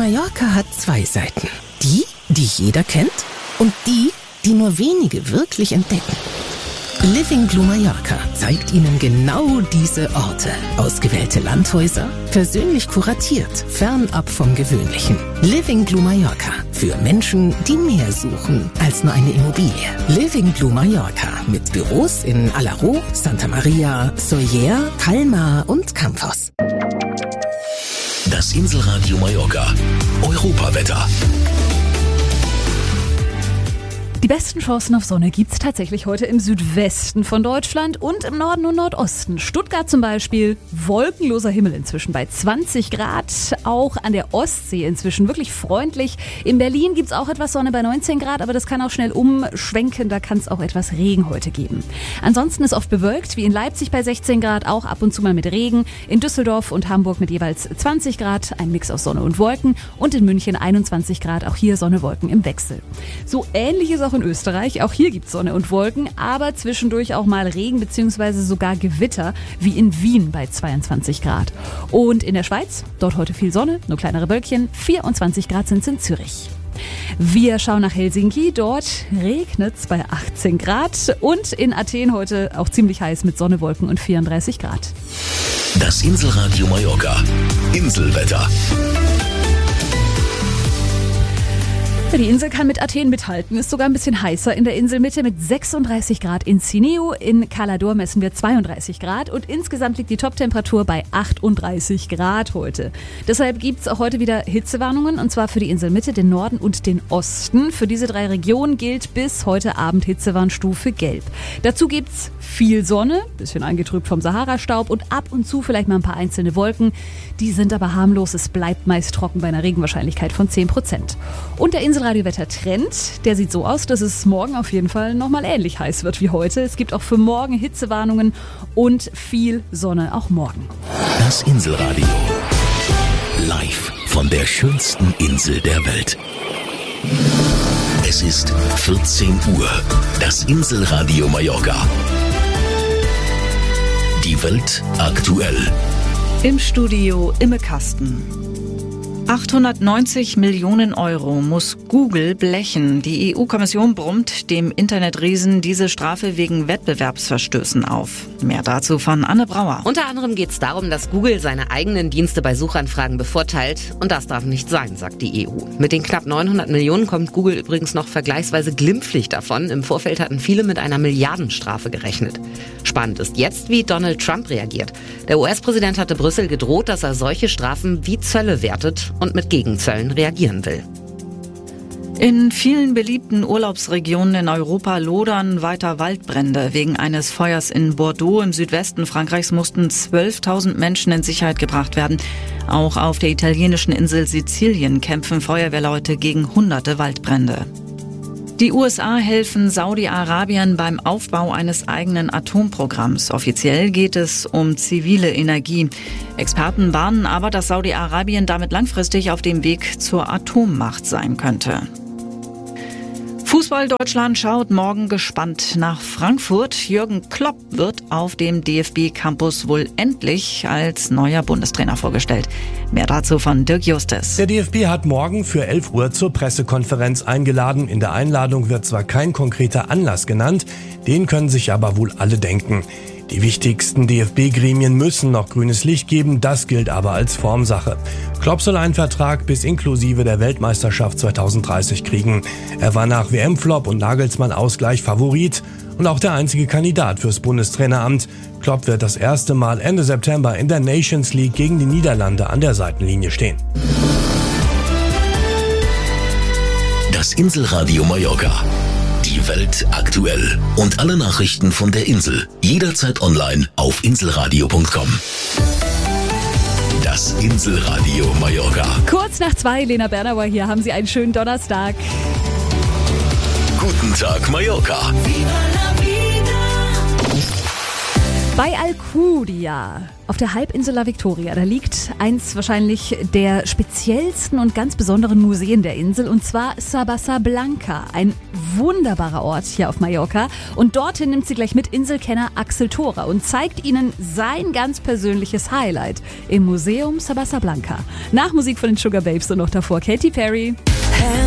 Mallorca hat zwei Seiten. Die jeder kennt und die nur wenige wirklich entdecken. Living Blue Mallorca zeigt Ihnen genau diese Orte. Ausgewählte Landhäuser, persönlich kuratiert, fernab vom Gewöhnlichen. Living Blue Mallorca. Für Menschen, die mehr suchen als nur eine Immobilie. Living Blue Mallorca. Mit Büros in Alaró, Santa Maria, Sóller, Palma und Campos. Das Inselradio Mallorca. Europawetter. Die besten Chancen auf Sonne gibt's tatsächlich heute im Südwesten von Deutschland und im Norden und Nordosten. Stuttgart zum Beispiel, wolkenloser Himmel inzwischen bei 20 Grad. Auch an der Ostsee inzwischen wirklich freundlich. In Berlin gibt's auch etwas Sonne bei 19 Grad, aber das kann auch schnell umschwenken. Da kann es auch etwas Regen heute geben. Ansonsten ist oft bewölkt, wie in Leipzig bei 16 Grad, auch ab und zu mal mit Regen. In Düsseldorf und Hamburg mit jeweils 20 Grad, ein Mix aus Sonne und Wolken. Und in München 21 Grad, auch hier Sonne, Wolken im Wechsel. So ähnlich ist auch in Österreich. Auch hier gibt's Sonne und Wolken, aber zwischendurch auch mal Regen bzw. sogar Gewitter, wie in Wien bei 22 Grad. Und in der Schweiz, dort heute viel Sonne, nur kleinere Wölkchen, 24 Grad sind's in Zürich. Wir schauen nach Helsinki, dort regnet's bei 18 Grad und in Athen heute auch ziemlich heiß mit Sonne, Wolken und 34 Grad. Das Inselradio Mallorca. Inselwetter. Die Insel kann mit Athen mithalten, ist sogar ein bisschen heißer in der Inselmitte mit 36 Grad in Cineo. In Calador messen wir 32 Grad und insgesamt liegt die Toptemperatur bei 38 Grad heute. Deshalb gibt's auch heute wieder Hitzewarnungen und zwar für die Inselmitte, den Norden und den Osten. Für diese drei Regionen gilt bis heute Abend Hitzewarnstufe Gelb. Dazu gibt's viel Sonne, bisschen eingetrübt vom Sahara-Staub und ab und zu vielleicht mal ein paar einzelne Wolken. Die sind aber harmlos, es bleibt meist trocken bei einer Regenwahrscheinlichkeit von 10%. Und der Inselradiowetter-Trend, der sieht so aus, dass es morgen auf jeden Fall nochmal ähnlich heiß wird wie heute. Es gibt auch für morgen Hitzewarnungen und viel Sonne auch morgen. Das Inselradio. Live von der schönsten Insel der Welt. Es ist 14 Uhr. Das Inselradio Mallorca. Die Welt aktuell. Im Studio Imme Kasten. 890 Millionen Euro muss Google blechen. Die EU-Kommission brummt dem Internetriesen diese Strafe wegen Wettbewerbsverstößen auf. Mehr dazu von Anne Brauer. Unter anderem geht es darum, dass Google seine eigenen Dienste bei Suchanfragen bevorteilt. Und das darf nicht sein, sagt die EU. Mit den knapp 900 Millionen kommt Google übrigens noch vergleichsweise glimpflich davon. Im Vorfeld hatten viele mit einer Milliardenstrafe gerechnet. Spannend ist jetzt, wie Donald Trump reagiert. Der US-Präsident hatte Brüssel gedroht, dass er solche Strafen wie Zölle wertet und mit Gegenzöllen reagieren will. In vielen beliebten Urlaubsregionen in Europa lodern weiter Waldbrände. Wegen eines Feuers in Bordeaux im Südwesten Frankreichs mussten 12.000 Menschen in Sicherheit gebracht werden. Auch auf der italienischen Insel Sizilien kämpfen Feuerwehrleute gegen hunderte Waldbrände. Die USA helfen Saudi-Arabien beim Aufbau eines eigenen Atomprogramms. Offiziell geht es um zivile Energie. Experten warnen aber, dass Saudi-Arabien damit langfristig auf dem Weg zur Atommacht sein könnte. Fußball Deutschland schaut morgen gespannt nach Frankfurt. Jürgen Klopp wird auf dem DFB-Campus wohl endlich als neuer Bundestrainer vorgestellt. Mehr dazu von Dirk Justus. Der DFB hat morgen für 11 Uhr zur Pressekonferenz eingeladen. In der Einladung wird zwar kein konkreter Anlass genannt, den können sich aber wohl alle denken. Die wichtigsten DFB-Gremien müssen noch grünes Licht geben, das gilt aber als Formsache. Klopp soll einen Vertrag bis inklusive der Weltmeisterschaft 2030 kriegen. Er war nach WM-Flop und Nagelsmann-Ausgleich Favorit und auch der einzige Kandidat fürs Bundestraineramt. Klopp wird das erste Mal Ende September in der Nations League gegen die Niederlande an der Seitenlinie stehen. Das Inselradio Mallorca. Die Welt aktuell. Und alle Nachrichten von der Insel. Jederzeit online auf inselradio.com. Das Inselradio Mallorca. Kurz nach 2, Lena Bernauer hier. Haben Sie einen schönen Donnerstag. Guten Tag, Mallorca. Bei Alcudia auf der Halbinsel La Victoria, da liegt eins wahrscheinlich der speziellsten und ganz besonderen Museen der Insel, und zwar Sabasa Blanca, ein wunderbarer Ort hier auf Mallorca. Und dorthin nimmt sie gleich mit Inselkenner Axel Thora und zeigt ihnen sein ganz persönliches Highlight im Museum Sabasa Blanca. Nach Musik von den Sugar Babes und noch davor Katy Perry.